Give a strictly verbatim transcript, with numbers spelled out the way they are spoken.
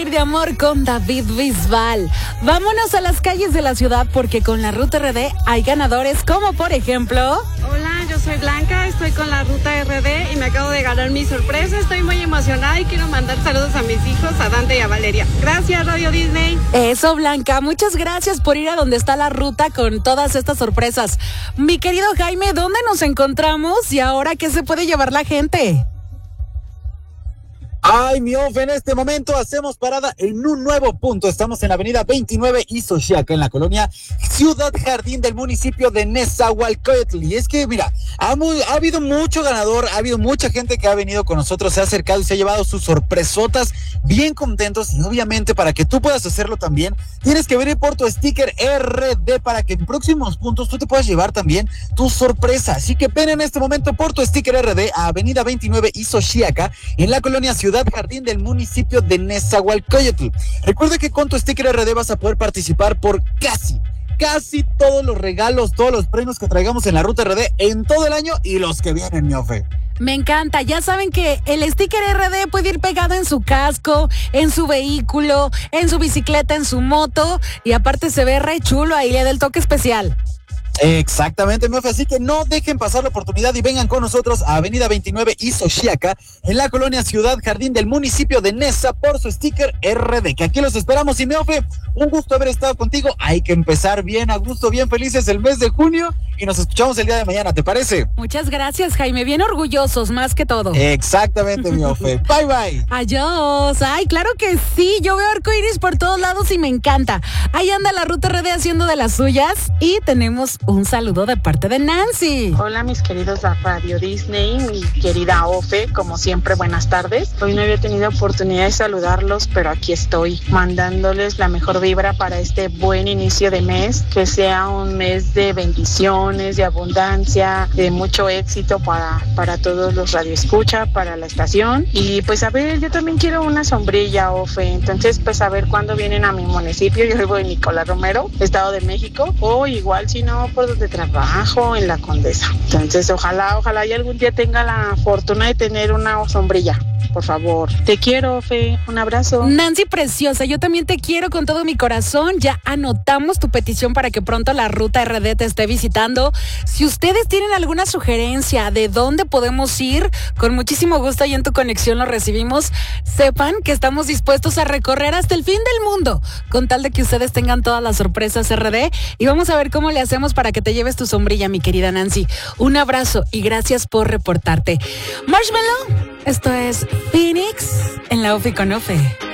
De amor con David Bisbal. Vámonos a las calles de la ciudad porque con la Ruta R D hay ganadores como por ejemplo... Hola, yo soy Blanca, estoy con la Ruta R D y me acabo de ganar mi sorpresa. Estoy muy emocionada y quiero mandar saludos a mis hijos, a Dante y a Valeria. Gracias, Radio Disney. Eso, Blanca, muchas gracias por ir a donde está la ruta con todas estas sorpresas. Mi querido Jaime, ¿dónde nos encontramos y ahora qué se puede llevar la gente? Ay, mi ofe, en este momento hacemos parada en un nuevo punto. Estamos en la avenida veintinueve y Xochiaca, en la colonia Ciudad Jardín del municipio de Nezahualcóyotl. Y es que, mira, ha, muy, ha habido mucho ganador, ha habido mucha gente que ha venido con nosotros, se ha acercado y se ha llevado sus sorpresotas bien contentos. Y obviamente para que tú puedas hacerlo también, tienes que venir por tu sticker R D para que en próximos puntos tú te puedas llevar también tu sorpresa. Así que ven en este momento por tu sticker R D a avenida veintinueve y Xochiaca, en la colonia Ciudad Jardín del municipio de Nezahualcóyotl. Recuerda que con tu sticker R D vas a poder participar por casi, casi todos los regalos, todos los premios que traigamos en la Ruta R D en todo el año y los que vienen, mi ofe. Me encanta, ya saben que el sticker R D puede ir pegado en su casco, en su vehículo, en su bicicleta, en su moto y aparte se ve re chulo ahí, le da el toque especial. Exactamente, mi ofe, así que no dejen pasar la oportunidad y vengan con nosotros a avenida veintinueve y Xochiaca, en la colonia Ciudad Jardín del municipio de Neza por su sticker R D, que aquí los esperamos. Y mi ofe, un gusto haber estado contigo. Hay que empezar bien a gusto, bien felices el mes de junio y nos escuchamos el día de mañana, ¿te parece? Muchas gracias, Jaime, bien orgullosos más que todo. Exactamente, mi ofe. Bye, bye. Adiós. Ay, claro que sí, yo veo arcoíris por todos lados y me encanta. Ahí anda la Ruta R D haciendo de las suyas y tenemos un saludo de parte de Nancy. Hola, mis queridos de Radio Disney, mi querida Ofe, como siempre, buenas tardes. Hoy no había tenido oportunidad de saludarlos, pero aquí estoy, mandándoles la mejor vibra para este buen inicio de mes, que sea un mes de bendiciones, de abundancia, de mucho éxito para, para todos los radioescucha, para la estación. Y pues a ver, yo también quiero una sombrilla, Ofe, entonces pues a ver cuándo vienen a mi municipio. Yo vivo en Nicolás Romero, Estado de México, o igual si no, por donde trabajo, en la Condesa. Entonces ojalá, ojalá y algún día tenga la fortuna de tener una sombrilla. Por favor, te quiero, Fe, un abrazo. Nancy preciosa, yo también te quiero con todo mi corazón. Ya anotamos tu petición para que pronto la Ruta R D te esté visitando. Si ustedes tienen alguna sugerencia de dónde podemos ir, con muchísimo gusto y en tu conexión lo recibimos. Sepan que estamos dispuestos a recorrer hasta el fin del mundo, con tal de que ustedes tengan todas las sorpresas R D, y vamos a ver cómo le hacemos para que te lleves tu sombrilla, mi querida Nancy. Un abrazo y gracias por reportarte. Marshmallow, esto es Phoenix en la Ofe con Ofe.